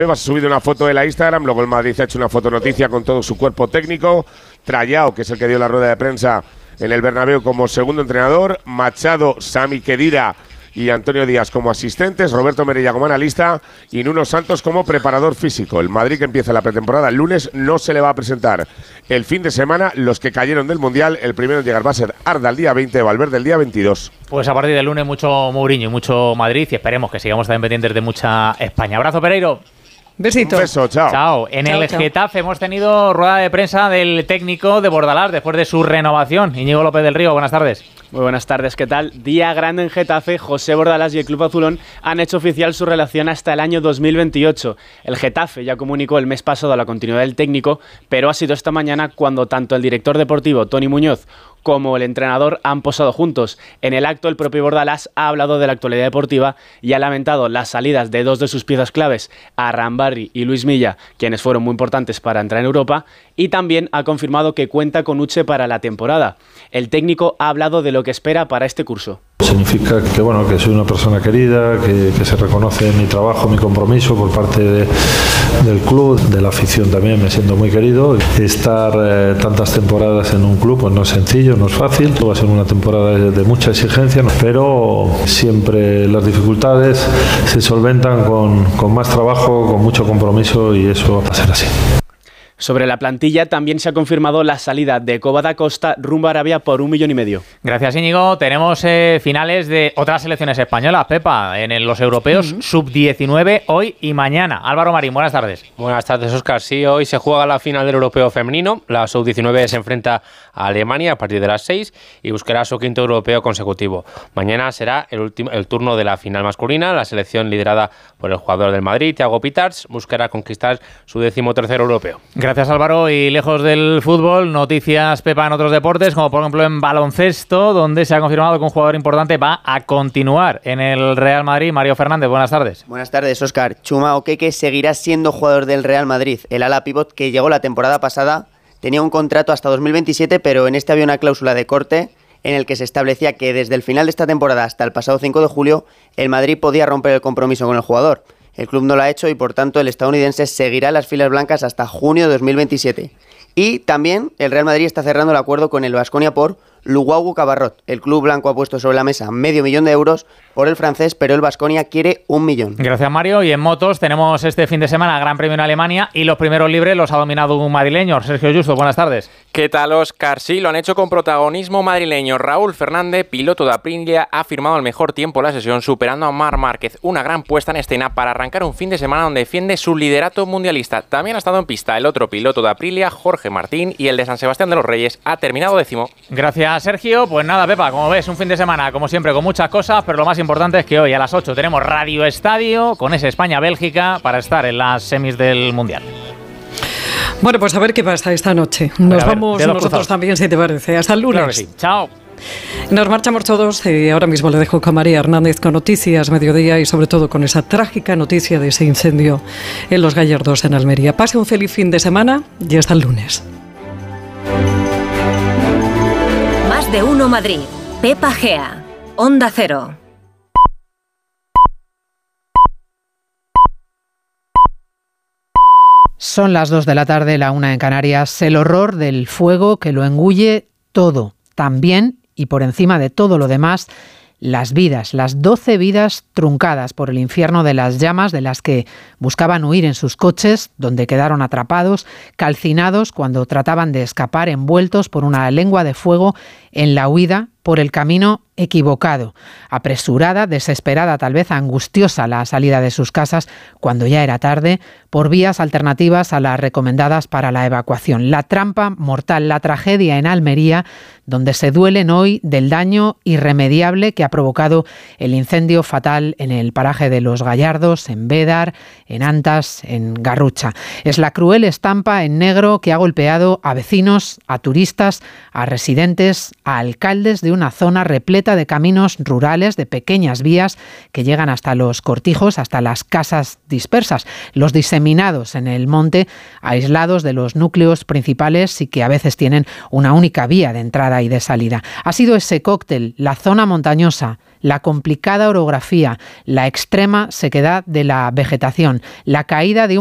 Ha subido una foto de la Instagram, luego el Madrid ha hecho una fotonoticia con todo su cuerpo técnico. Trayao, que es el que dio la rueda de prensa en el Bernabéu como segundo entrenador. Machado, Sami Khedira y Antonio Díaz como asistentes. Roberto Merella como analista y Nuno Santos como preparador físico. El Madrid, que empieza la pretemporada el lunes, no se le va a presentar el fin de semana los que cayeron del Mundial. El primero en llegar va a ser Arda el día 20, Valverde el día 22. Pues a partir del lunes mucho Mourinho y mucho Madrid, y esperemos que sigamos también pendientes de mucha España. Abrazo, Pereiro. Besito. Un beso, chao. Chao. En el Getafe hemos tenido rueda de prensa del técnico de Bordalás después de su renovación. Íñigo López del Río, buenas tardes. Muy buenas tardes, ¿qué tal? Día grande en Getafe. José Bordalás y el club azulón han hecho oficial su relación hasta el año 2028. El Getafe ya comunicó el mes pasado la continuidad del técnico, pero ha sido esta mañana cuando tanto el director deportivo, Toni Muñoz, como el entrenador han posado juntos. En el acto, el propio Bordalás ha hablado de la actualidad deportiva y ha lamentado las salidas de dos de sus piezas claves, Arrambarri y Luis Milla, quienes fueron muy importantes para entrar en Europa, y también ha confirmado que cuenta con Uche para la temporada. El técnico ha hablado de lo que espera para este curso. Significa que soy una persona querida, que se reconoce mi trabajo, mi compromiso por parte del club, de la afición también, me siento muy querido. Estar tantas temporadas en un club pues no es sencillo, no es fácil. Va a ser una temporada de mucha exigencia, pero siempre las dificultades se solventan con más trabajo, con mucho compromiso, y eso va a ser así. Sobre la plantilla también se ha confirmado la salida de Coba da Costa rumbo a Arabia por 1,5 millones. Gracias, Íñigo. Tenemos finales de otras selecciones españolas, Pepa, en los europeos sub-19 hoy y mañana. Álvaro Marín, buenas tardes. Buenas tardes, Óscar. Sí, hoy se juega la final del europeo femenino. La sub-19 se enfrenta a Alemania a partir de las 6 y buscará su quinto europeo consecutivo. Mañana será el turno de la final masculina. La selección, liderada por el jugador del Madrid, Thiago Pitarch, buscará conquistar su 13º europeo. Gracias, Álvaro. Y lejos del fútbol, noticias, Pepa, en otros deportes, como por ejemplo en baloncesto, donde se ha confirmado que un jugador importante va a continuar en el Real Madrid. Mario Fernández, buenas tardes. Buenas tardes, Óscar. Chuma Okeke seguirá siendo jugador del Real Madrid. El ala pívot que llegó la temporada pasada tenía un contrato hasta 2027, pero en este había una cláusula de corte en el que se establecía que desde el final de esta temporada hasta el pasado 5 de julio, el Madrid podía romper el compromiso con el jugador. El club no lo ha hecho y por tanto el estadounidense seguirá en las filas blancas hasta junio de 2027. Y también el Real Madrid está cerrando el acuerdo con el Baskonia por Luguagu Cabarrot. El club blanco ha puesto sobre la mesa $500,000 por el francés, pero el Baskonia quiere 1 millón. Gracias, Mario. Y en motos tenemos este fin de semana Gran Premio en Alemania y los primeros libres los ha dominado un madrileño. Sergio Justo, buenas tardes. ¿Qué tal, Óscar? Sí, lo han hecho con protagonismo madrileño. Raúl Fernández, piloto de Aprilia, ha firmado el mejor tiempo en la sesión, superando a Marc Márquez. Una gran puesta en escena para arrancar un fin de semana donde defiende su liderato mundialista. También ha estado en pista el otro piloto de Aprilia, Jorge Martín, y el de San Sebastián de los Reyes ha terminado 10º. Gracias, Sergio. Pues nada, Pepa, como ves, un fin de semana, como siempre, con muchas cosas, pero lo más importante es que hoy a las 8 tenemos Radio Estadio con ese España-Bélgica para estar en las semis del Mundial. Bueno, pues a ver qué pasa esta noche. Nos vamos nosotros cruzados también, si te parece. Hasta el lunes. Claro que sí. Chao. Nos marchamos todos y ahora mismo le dejo con María Hernández con Noticias Mediodía y sobre todo con esa trágica noticia de ese incendio en Los Gallardos, en Almería. Pase un feliz fin de semana y hasta el lunes. Más de uno Madrid. Pepa Gea. Onda Cero. Son las 2 de la tarde, la 1 en Canarias. El horror del fuego que lo engulle todo. También, y por encima de todo lo demás, las vidas, las 12 vidas truncadas por el infierno de las llamas, de las que buscaban huir en sus coches, donde quedaron atrapados, calcinados cuando trataban de escapar, envueltos por una lengua de fuego en la huida por el camino equivocado. Apresurada, desesperada, tal vez angustiosa la salida de sus casas cuando ya era tarde, por vías alternativas a las recomendadas para la evacuación. La trampa mortal, la tragedia en Almería, donde se duelen hoy del daño irremediable que ha provocado el incendio fatal en el paraje de Los Gallardos, en Bédar, en Antas, en Garrucha. Es la cruel estampa en negro que ha golpeado a vecinos, a turistas, a residentes, a alcaldes de una zona repleta de caminos rurales, de pequeñas vías que llegan hasta los cortijos, hasta las casas dispersas, los diseminados en el monte, aislados de los núcleos principales y que a veces tienen una única vía de entrada y de salida. Ha sido ese cóctel, la zona montañosa, la complicada orografía, la extrema sequedad de la vegetación, la caída de un